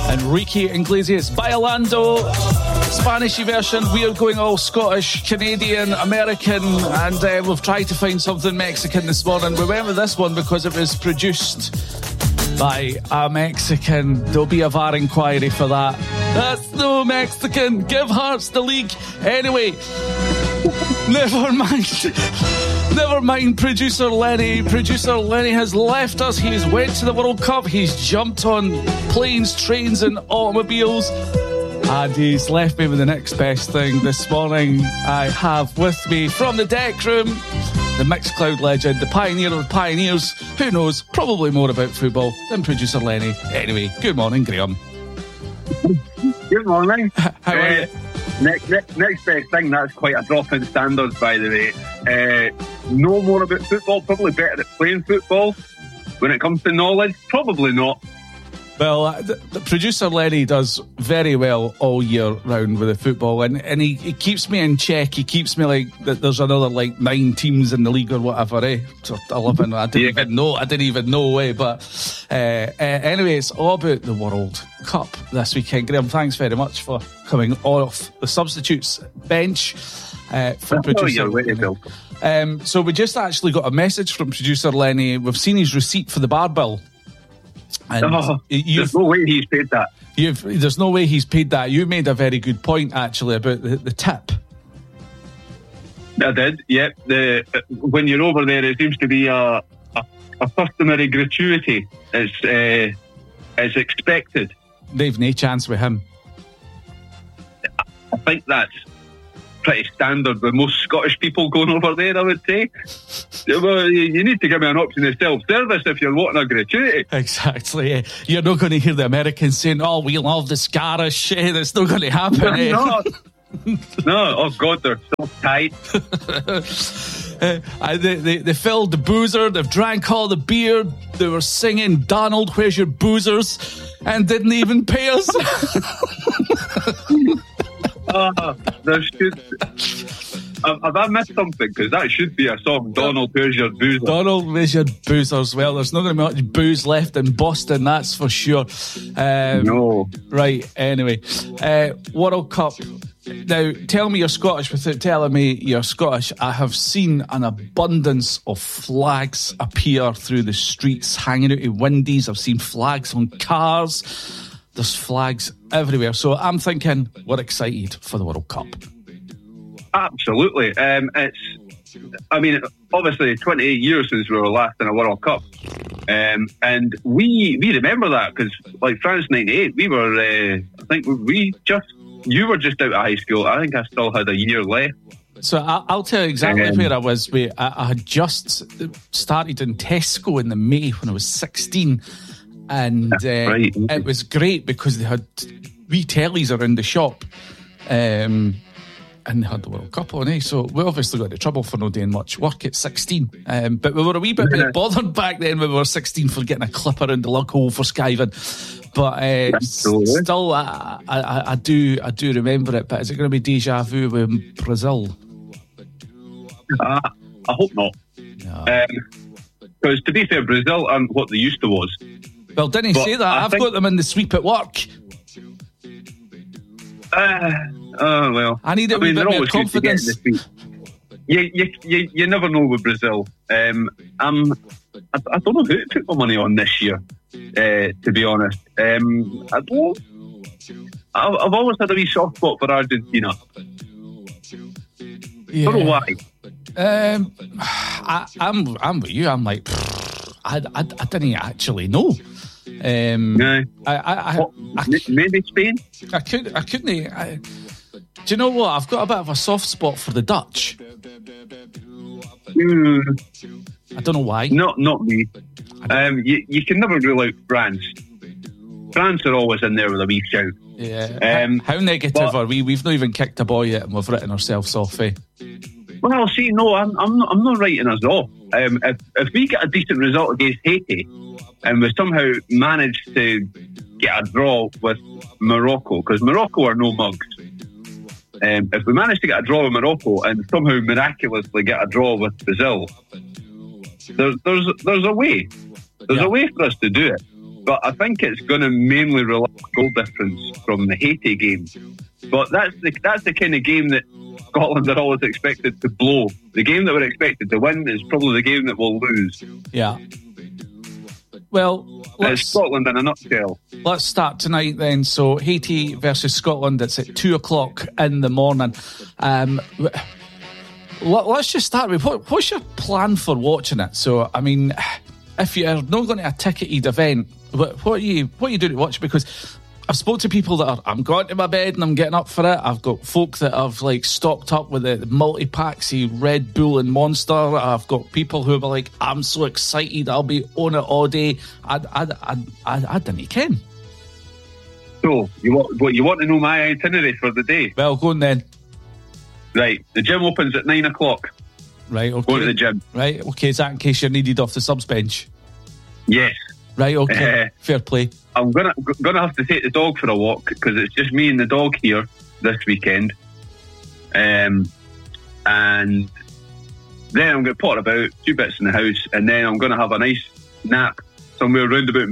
Enrique Iglesias, Bailando, Spanishy version. We're going all Scottish, Canadian, American, and we've tried to find something Mexican this morning. We went with this one because it was produced by a Mexican. There'll be a VAR inquiry for that. That's no Mexican. Give Hearts the league. Anyway, never mind. Never mind, Producer Lenny. Producer Lenny has left us. He's went to the World Cup. He's jumped on planes, trains and automobiles. And he's left me with the next best thing. This morning, I have with me from the deck room, the Mixcloud legend, the pioneer of the pioneers. Who knows? Probably more about football than Producer Lenny. Anyway, good morning, Graham. Good morning. How are you? Next best thing, that's quite a drop in standards, by the way. Know more about football, probably better at playing football. When it comes to knowledge, probably not. Well, the Producer Lenny does very well all year round with the football, and he keeps me in check. He keeps me like that. There's another like 9 teams in the league or whatever. So 11. I didn't even know. But anyway, it's all about the World Cup this weekend. Graham, thanks very much for coming off the substitutes bench for Producer Lenny. So we just actually got a message from Producer Lenny. We've seen his receipt for the bar bill. And there's no way he's paid that. There's no way he's paid that. You made a very good point, actually, about the tip. I did, yep. When you're over there, it seems to be a customary gratuity. It's expected. They've no chance with him. I think that's pretty standard with most Scottish people going over there, I would say. Well, you need to give me an option of self-service if you're wanting a gratuity. Exactly. You're not going to hear the Americans saying, "Oh, we love the Scottish." That's not going to happen. No, oh God, they're so tight. They filled the boozer, they've drank all the beer, they were singing "Donald, where's your boozers?" and didn't even pay us. Have I missed something? Because that should be a song. Donald, where's your boozers? Donald, where's your boozers? Well, there's not going to be much booze left in Boston, that's for sure. No. Right, anyway. World Cup. Now, tell me you're Scottish without telling me you're Scottish. I have seen an abundance of flags appear through the streets, hanging out in windies. I've seen flags on cars. There's flags everywhere. So I'm thinking we're excited for the World Cup. Absolutely. Obviously 28 years since we were last in a World Cup. And we remember that because, like, France 98, we were, you were just out of high school. I think I still had a year left. So I'll tell you exactly where I was. I had just started in Tesco in the May when I was 16. And right. It was great because they had wee tellies around the shop. And they had the World Cup on, So we obviously got into trouble for not doing much work at 16. But we were a wee bit bothered back then when we were 16 for getting a clip around the lug hole for skiving. But still, I do remember it. But is it going to be deja vu with Brazil? I hope not. No. Because to be fair, Brazil aren't what they used to was. Well, didn't he say that? I've got them in the sweep at work. Well. I need a wee bit more confidence. You never know with Brazil. I don't know who to put my money on this year, to be honest. I've always had a wee soft spot for Argentina. Yeah. I don't know why. I'm with you. I'm like, I didn't actually know. No. Maybe Spain? I couldn't. Do you know what? I've got a bit of a soft spot for the Dutch. I don't know why. Not me. You can never rule out France. France are always in there with a wee shout. Yeah. How negative are we? We've not even kicked a ball yet, and we've written ourselves off. Well, see, no, I'm not writing us off. If we get a decent result against Haiti, and we somehow manage to get a draw with Morocco, because Morocco are no mugs. If we manage to get a draw with Morocco and somehow miraculously get a draw with Brazil, there's a way. There's a way for us to do it. but I think it's going to mainly rely on goal difference from the Haiti game. But that's the kind of game that Scotland are always expected to blow. The game that we're expected to win is probably the game that we'll lose. Yeah. Well, it's Scotland in a nutshell. Let's start tonight then. So Haiti versus Scotland. It's at 2:00 in the morning. Let's just start with what's your plan for watching it? So, I mean, if you're not going to a ticketed event, what are you doing to watch? Because I've spoken to people that are, I'm going to my bed and I'm getting up for it. I've got folk that have like stocked up with the multi-packs of Red Bull and Monster. I've got people who are like, I'm so excited, I'll be on it all day. I didn't ken. So, you want to know my itinerary for the day? Well, go on then. Right, the gym opens at 9:00. Right, okay. Go to the gym. Right, okay, is that in case you're needed off the subs bench? Yes. Right, okay, fair play. I'm gonna have to take the dog for a walk because it's just me and the dog here this weekend. And then I'm going to pot about, 2 bits in the house, and then I'm going to have a nice nap somewhere around about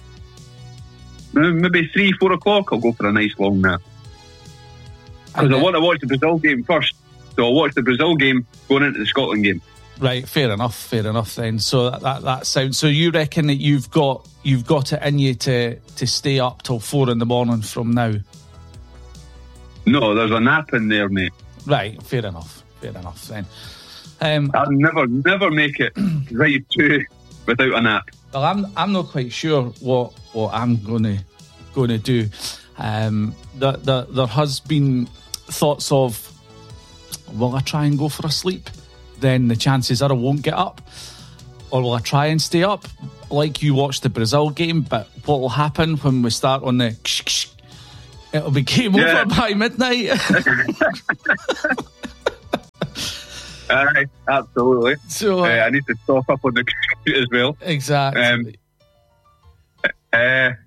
maybe 3-4 o'clock. I'll go for a nice long nap. Because I want to watch the Brazil game first. So I'll watch the Brazil game going into the Scotland game. Right, fair enough then. So that sounds... So you reckon that you've got it in you to stay up till 4 in the morning from now? No, there's a nap in there, mate. Right, fair enough then. I'll never make it right through without a nap. Well, I'm not quite sure what I'm gonna do. There has been thoughts of, will I try and go for a sleep? Then the chances are I won't get up. Or will I try and stay up like you watched the Brazil game? But what will happen when we start on the it'll be game over by midnight. Absolutely. So I need to stock up on the as well. Exactly. I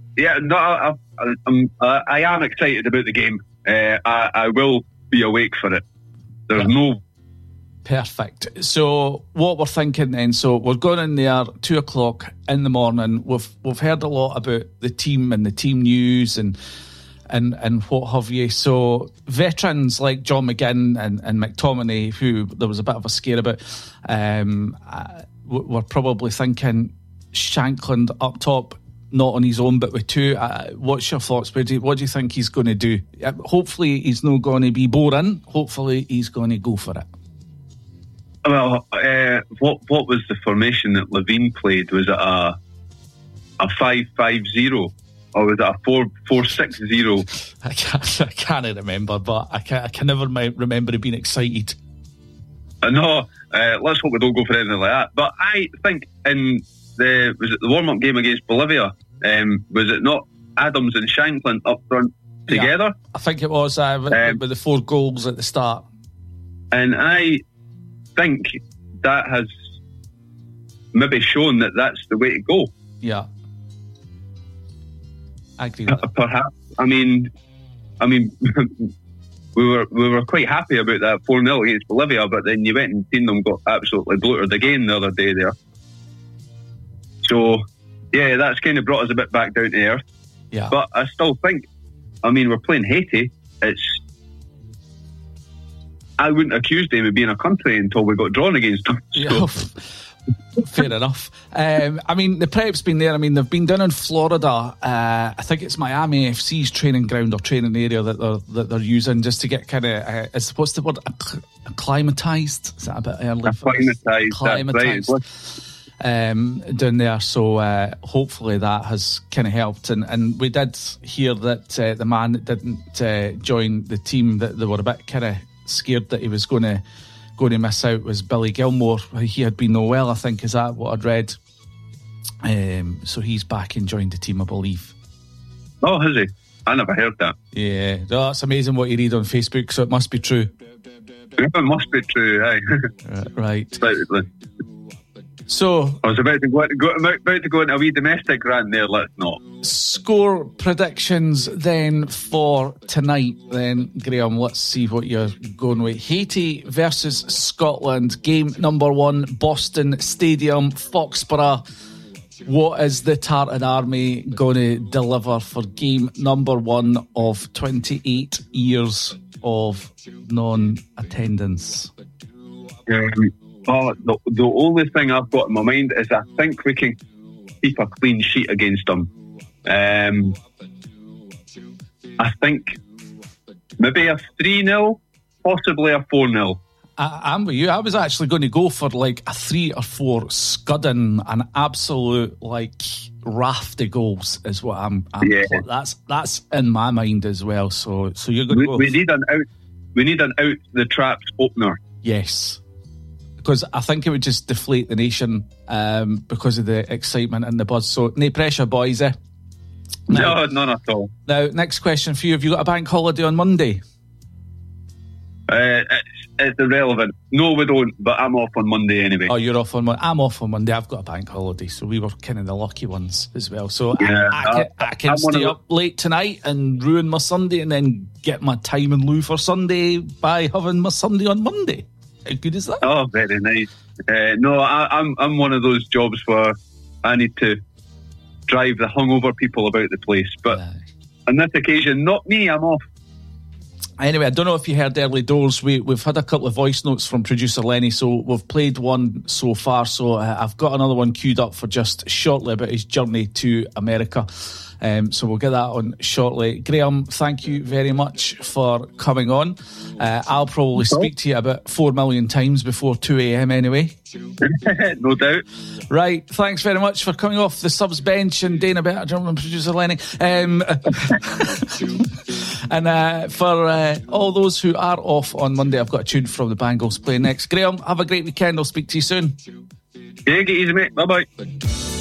am excited about the game. I will be awake for it. There's no... Perfect. So what we're thinking then, so we're going in there 2:00 in the morning. We've heard a lot about the team and the team news and what have you. So veterans like John McGinn and McTominay, who there was a bit of a scare about, we're probably thinking Shankland up top, not on his own but with two. What's your thoughts? What do you think he's going to do? Hopefully he's not going to be boring. Hopefully he's going to go for it. Well, what was the formation that Levine played? Was it a 5-5-0 or was it a 4-4-6-0? I can't remember, but I can never remember being excited. No, let's hope we don't go for anything like that. But I think was it the warm-up game against Bolivia? Was it not Adams and Shankland up front together? Yeah, I think it was with the 4 goals at the start. And I think that has maybe shown that that's the way to go. Yeah, I agree with that. Perhaps. I mean, we were quite happy about that 4-0 against Bolivia, but then you went and seen them got absolutely bloated again the other day there. So, yeah, that's kind of brought us a bit back down to earth. Yeah. But I still think, we're playing Haiti. I wouldn't accuse them of being a country until we got drawn against them. So. Yeah, fair enough. The prep's been there. They've been down in Florida. I think it's Miami FC's training ground or training area that they're using just to get kind of, what's the word, acclimatised? Is that a bit early? Acclimatised. Down there, so hopefully that has kind of helped. And we did hear that the man that didn't join the team, that they were a bit kind of scared that he was going to miss out, was Billy Gilmore. He had been no well, I think. Is that what I'd read? So he's back and joined the team, I believe. Oh, has he? I never heard that. Yeah, no, that's amazing what you read on Facebook, so it must be true. It must be true, aye. Right. Decidedly. So I was about to go into a wee domestic rant there. Let's not. Score predictions then for tonight. Then Graham, let's see what you're going with. Haiti versus Scotland, game number 1, Boston Stadium, Foxborough. What is the Tartan Army going to deliver for game number 1 of 28 years of non-attendance? The only thing I've got in my mind is I think we can keep a clean sheet against them. I think maybe a 3-0, possibly a 4-0. I'm with you. I was actually going to go for like a 3 or 4 scudding, an absolute like raft of goals is what I'm that's in my mind as well. So you're going to go. We need an out the traps opener. Yes, because I think it would just deflate the nation because of the excitement and the buzz. So no pressure, boys. No, none at all. Now, next question for you: have you got a bank holiday on Monday? It's irrelevant. No, we don't, but I'm off on Monday anyway. Oh, you're off on Monday. I'm off on Monday. I've got a bank holiday, so we were kind of the lucky ones as well. So yeah, I can stay up late tonight and ruin my Sunday and then get my time in lieu for Sunday by having my Sunday on Monday. How good is that? Oh, very nice. No, I'm one of those jobs where I need to drive the hungover people about the place. But on this occasion, not me, I'm off. Anyway, I don't know if you heard early doors. We've had a couple of voice notes from producer Lenny, so we've played one so far. So I've got another one queued up for just shortly about his journey to America. So we'll get that on shortly. Graham, thank you very much for coming on. I'll probably speak to you about 4 million times before 2 a.m. anyway. No doubt. Right, thanks very much for coming off the subs bench and Dana Better, German producer Lenny. And for all those who are off on Monday, I've got a tune from the Bangles playing next. Graham, have a great weekend. I'll speak to you soon. Yeah, get easy, mate. Bye-bye.